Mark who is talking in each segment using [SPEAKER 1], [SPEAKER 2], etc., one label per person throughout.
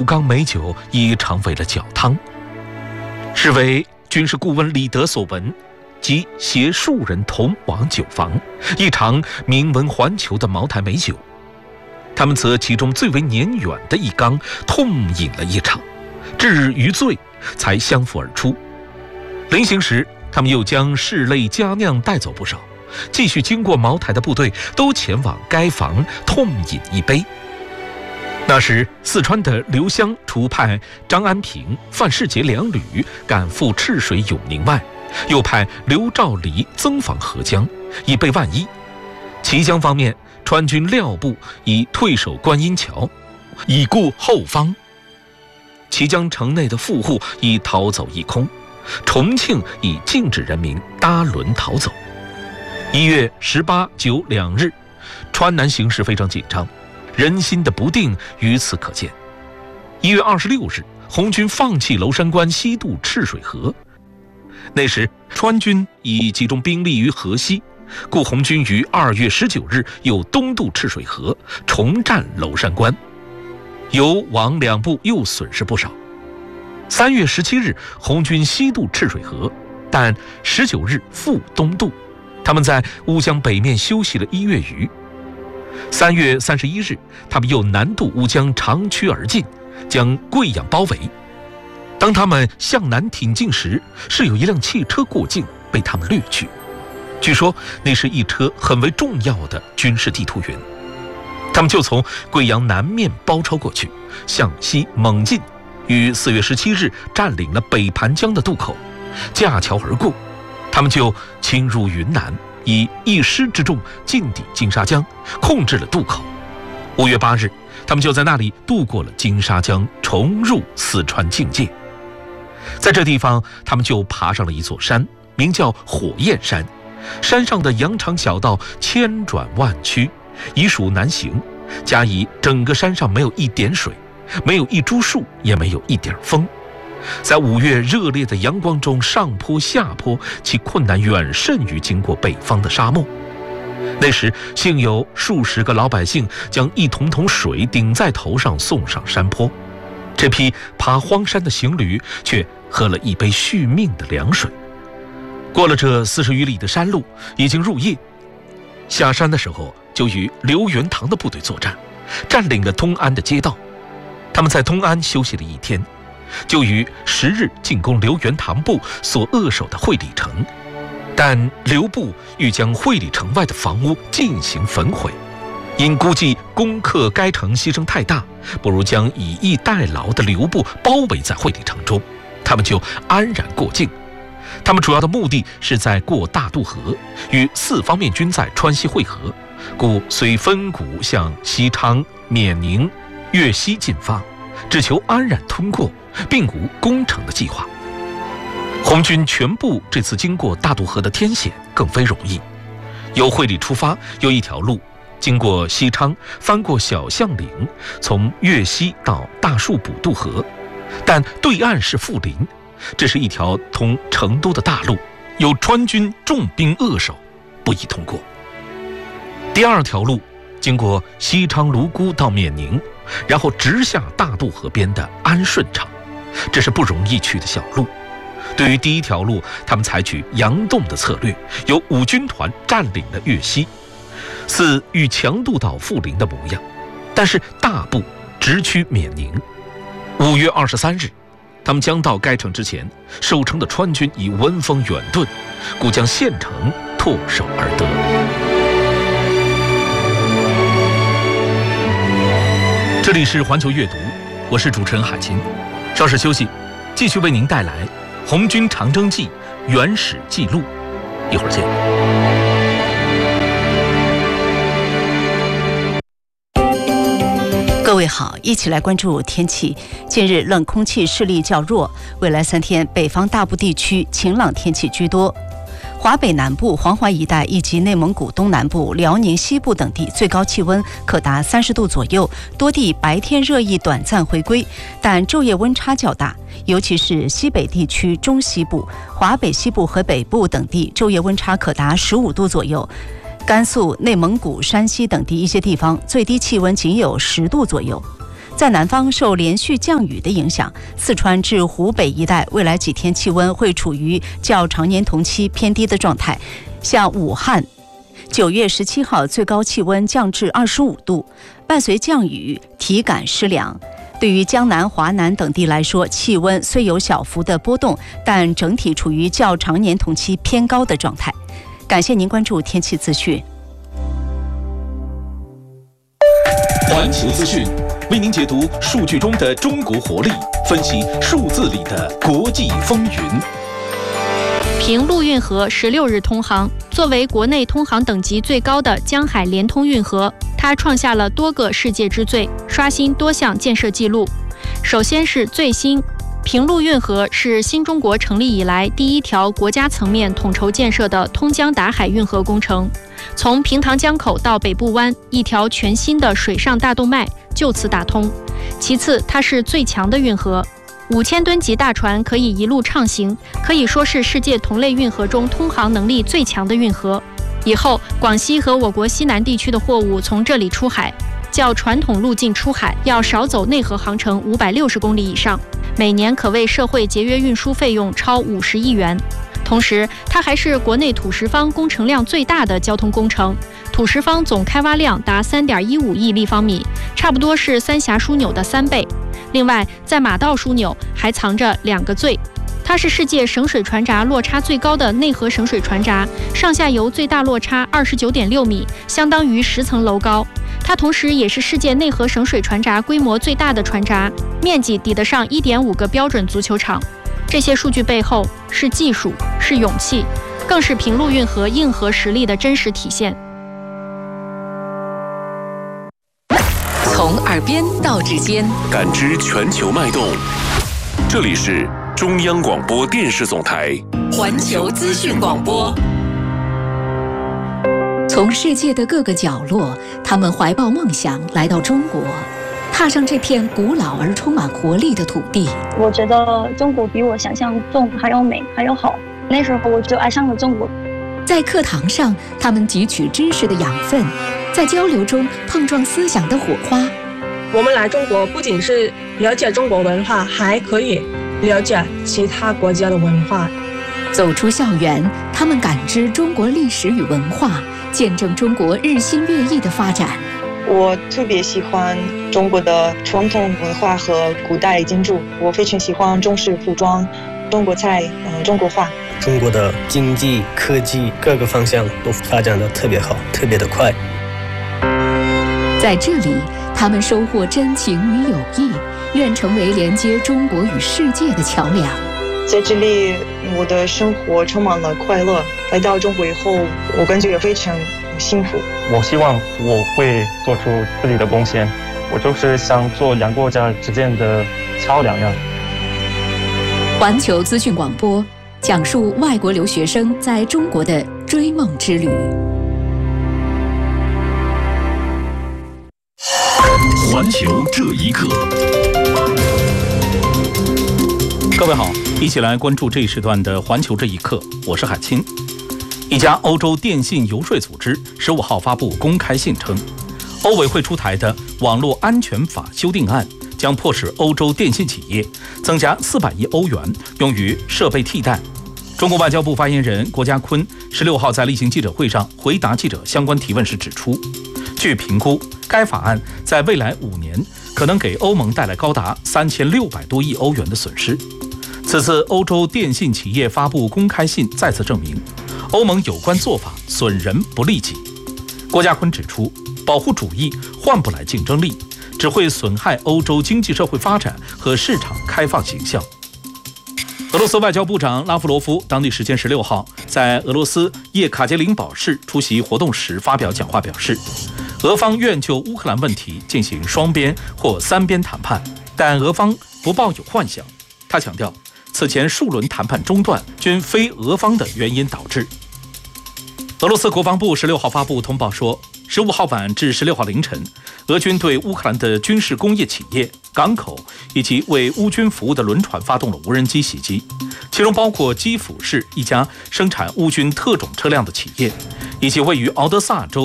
[SPEAKER 1] 缸美酒已常为了搅汤。是为军事顾问李德所闻，即携数人同往酒坊，一尝名闻环球的茅台美酒。他们则其中最为年远的一缸痛饮了一场，至余醉，才相扶而出。临行时，他们又将室内佳酿带走不少，继续经过茅台的部队都前往该房痛饮一杯。那时四川的刘湘除派张安平、范世杰两旅赶赴赤水永宁外，又派刘兆黎增防合江，以备万一。綦江方面，川军廖部已退守观音桥，以顾后方。綦江城内的富户已逃走一空，重庆已禁止人民搭轮逃走。1月18、9两日，川南形势非常紧张，人心的不定于此可见。1月26日，红军放弃娄山关西渡赤水河。那时川军已集中兵力于河西，故红军于2月19日又东渡赤水河，重占娄山关。由王两部又损失不少。3月17日，红军西渡赤水河，但19日复东渡。他们在乌江北面休息了1月余。3月31日，他们又南渡乌江长驱而进，将贵阳包围。当他们向南挺进时，是有一辆汽车过境，被他们掠去。据说那是一车很为重要的军事地图员。他们就从贵阳南面包抄过去，向西猛进，于4月17日占领了北盘江的渡口，架桥而过。他们就侵入云南，以1师之众进抵金沙江，控制了渡口。5月8日，他们就在那里渡过了金沙江，重入四川境界。在这地方，他们就爬上了一座山，名叫火焰山。山上的羊肠小道千转万曲，已属难行。加以整个山上没有一点水，没有一株树，也没有一点风。在5月热烈的阳光中，上坡下坡，其困难远甚于经过北方的沙漠。那时幸有数十个老百姓将一桶桶水顶在头上送上山坡，这批爬荒山的行旅却喝了一杯续命的凉水。过了这40余里的山路，已经入夜。下山的时候，就与刘元堂的部队作战，占领了通安的街道。他们在通安休息了1天，就于10日进攻刘元堂部所扼守的会理城。但刘部欲将会理城外的房屋进行焚毁，因估计攻克该城牺牲太大，不如将以逸待劳的刘部包围在会理城中，他们就安然过境。他们主要的目的是在过大渡河，与四方面军在川西会合，故虽分股向西昌、缅宁、粤西进发，只求安然通过，并无攻城的计划。红军全部这次经过大渡河的天险更非容易。由会理出发，有一条路经过西昌，翻过小象岭，从粤西到大树埔渡河，但对岸是富林，这是一条通成都的大路，有川军重兵扼守，不宜通过。第二条路经过西昌泸沽到缅宁，然后直下大渡河边的安顺场，这是不容易去的小路。对于第一条路，他们采取佯动的策略，由5军团占领了粤西，似欲强渡到富林的模样，但是大部直趋缅宁。5月23日，他们将到该城之前，守城的川军已闻风远遁，故将县城唾手而得。这里是环球阅读，我是主持人海清。稍事休息，继续为您带来《红军长征记》原始记录。一会儿见。
[SPEAKER 2] 各位好，一起来关注天气。近日冷空气势力较弱，未来3天北方大部地区晴朗天气居多。华北南部、黄淮一带以及内蒙古东南部、辽宁西部等地最高气温可达30度左右，多地白天热意短暂回归，但昼夜温差较大，尤其是西北地区中西部、华北西部和北部等地昼夜温差可达15度左右。甘肃、内蒙古、山西等地一些地方最低气温仅有10度左右。 在南方受连续降雨的影响，四川至湖北一带未来几天气温会处于较常年同期偏低的状态。像武汉9月17号最高气温降至25度，伴随降雨，体感湿凉。对于江南、华南等地来说，气温虽有小幅的波动，但整体处于较常年同期偏高的状态。感谢您关注天气资讯。
[SPEAKER 1] 环球资讯为您解读数据中的中国活力，分析数字里的国际风云。
[SPEAKER 3] 平陆运河16日通航，作为国内通航等级最高的江海联通运河，它创下了多个世界之最，刷新多项建设纪录。首先是最新，平陆运河是新中国成立以来第一条国家层面统筹建设的通江达海运河工程，从平塘江口到北部湾，一条全新的水上大动脉就此打通。其次，它是最强的运河，5000吨级大船可以一路畅行，可以说是世界同类运河中通航能力最强的运河。以后，广西和我国西南地区的货物从这里出海，较传统路径出海要少走内河航程560公里以上，每年可为社会节约运输费用超50亿元。同时，它还是国内土石方工程量最大的交通工程，土石方总开挖量达3.15亿立方米，差不多是三峡枢纽的3倍。另外，在马道枢纽还藏着2个最，它是世界省水船闸落差最高的内河省水船闸，上下游最大落差29.6米，相当于10层楼高。它同时也是世界内河省水船闸规模最大的船闸，面积抵得上1.5个标准足球场。这些数据背后是技术，是勇气，更是平陆运河硬核实力的真实体现。
[SPEAKER 4] 从耳边到指尖，
[SPEAKER 5] 感知全球脉动。这里是中央广播电视总台
[SPEAKER 4] 环球资讯广播。从世界的各个角落，他们怀抱梦想来到中国，踏上这片古老而充满活力的土地。
[SPEAKER 6] 我觉得中国比我想象中还要美，还要好。那时候我就爱上了中国。
[SPEAKER 4] 在课堂上，他们汲取知识的养分，在交流中碰撞思想的火花。
[SPEAKER 7] 我们来中国不仅是了解中国文化，还可以了解其他国家的文化。
[SPEAKER 4] 走出校园，他们感知中国历史与文化，见证中国日新月异的发展。
[SPEAKER 8] 我特别喜欢中国的传统文化和古代建筑，我非常喜欢中式服装、中国菜、中国画。
[SPEAKER 9] 中国的经济、科技各个方向都发展得特别好，特别的快。
[SPEAKER 4] 在这里，他们收获真情与友谊，愿成为连接中国与世界的桥梁。
[SPEAKER 8] 在这里，我的生活充满了快乐。来到中国以后，我感觉非常幸福。
[SPEAKER 10] 我希望我会做出自己的贡献，我就是想做两国家之间的桥梁呀。
[SPEAKER 4] 环球资讯广播讲述外国留学生在中国的追梦之旅。
[SPEAKER 5] 环球这一刻，
[SPEAKER 1] 各位好，一起来关注这一时段的环球这一刻，我是海清。一家欧洲电信游说组织15号发布公开信称，欧委会出台的网络安全法修订案将迫使欧洲电信企业增加400亿欧元用于设备替代。中国外交部发言人郭家坤16号在例行记者会上回答记者相关提问时指出，据评估，该法案在未来5年可能给欧盟带来高达3600多亿欧元的损失。此次欧洲电信企业发布公开信再次证明，欧盟有关做法损人不利己。郭家坤指出，保护主义换不来竞争力，只会损害欧洲经济社会发展和市场开放形象。俄罗斯外交部长拉夫罗夫当地时间16号在俄罗斯叶卡捷琳堡市出席活动时发表讲话，表示，俄方愿就乌克兰问题进行双边或3边谈判，但俄方不抱有幻想。他强调，此前数轮谈判中断均非俄方的原因导致。俄罗斯国防部16号发布通报说，15号晚至16号凌晨，俄军对乌克兰的军事工业企业、港口以及为乌军服务的轮船发动了无人机袭击，其中包括基辅市一家生产乌军特种车辆的企业，以及位于敖德萨州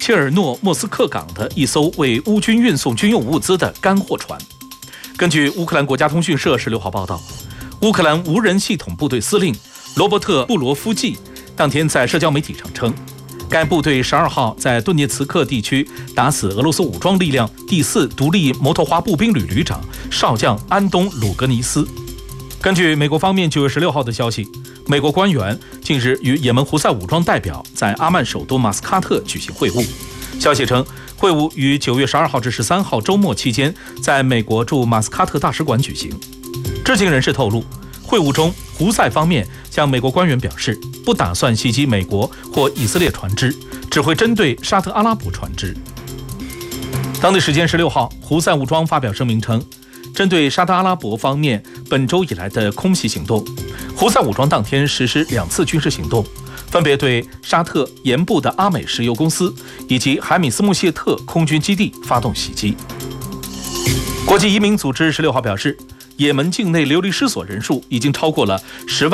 [SPEAKER 1] 切尔诺莫斯克港的一艘为乌军运送军用物资的干货船。根据乌克兰国家通讯社16号报道，乌克兰无人系统部队司令罗伯特·布罗夫季当天在社交媒体上称，该部队12号在顿涅茨克地区打死俄罗斯武装力量第4独立摩托化步兵旅旅长少将安东·鲁格尼斯。根据美国方面9月16号的消息，美国官员近日与也门胡塞武装代表在阿曼首都马斯喀特举行会晤。消息称，会晤于9月12号至13号周末期间在美国驻马斯喀特大使馆举行。知情人士透露，会晤中胡塞方面向美国官员表示，不打算袭击美国或以色列船只，只会针对沙特阿拉伯船只。当地时间16号，胡塞武装发表声明称，针对沙特阿拉伯方面本周以来的空袭行动，胡塞武装当天实施2次军事行动，分别对沙特盐部的阿美石油公司以及海米斯穆谢特空军基地发动袭击。国际移民组织16号表示，也门境内流离失所人数已经超过了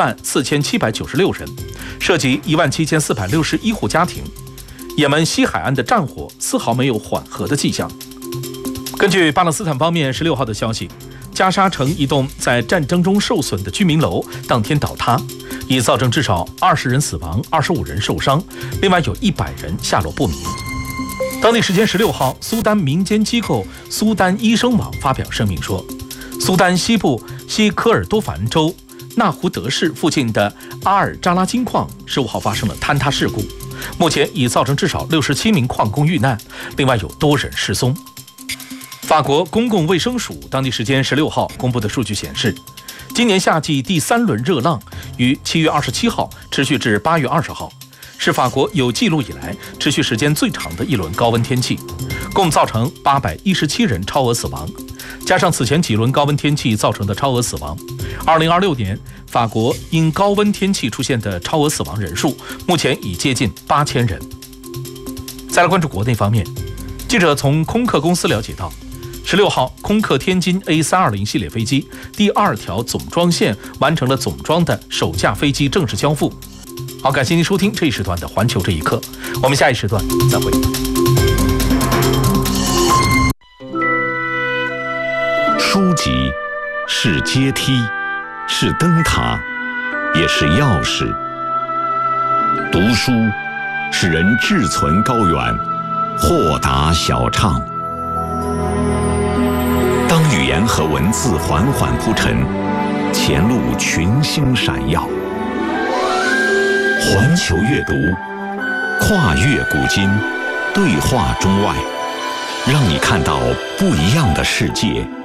[SPEAKER 1] 104796人，涉及17461户家庭。也门西海岸的战火丝毫没有缓和的迹象。根据巴勒斯坦方面16号的消息，加沙城一栋在战争中受损的居民楼当天倒塌，已造成至少20人死亡，25人受伤，另外有100人下落不明。当地时间16号，苏丹民间机构苏丹医生网发表声明说，苏丹西部西科尔多凡州纳胡德市附近的阿尔扎拉金矿15号发生了坍塌事故，目前已造成至少67名矿工遇难，另外有多人失踪。法国公共卫生署当地时间16号公布的数据显示，今年夏季第3轮热浪于7月27号持续至8月20号，是法国有记录以来持续时间最长的一轮高温天气，共造成817人超额死亡。加上此前几轮高温天气造成的超额死亡，2026年法国因高温天气出现的超额死亡人数目前已接近8000人。再来关注国内方面，记者从空客公司了解到，16号，空客天津 A320 系列飞机第2条总装线完成了总装的首架飞机正式交付。好，感谢您收听这一时段的环球这一刻，我们下一时段再会。
[SPEAKER 11] 书籍是阶梯，是灯塔，也是钥匙。读书使人志存高远，豁达小畅。当语言和文字缓缓铺陈，前路群星闪耀。环球阅读，跨越古今，对话中外，让你看到不一样的世界。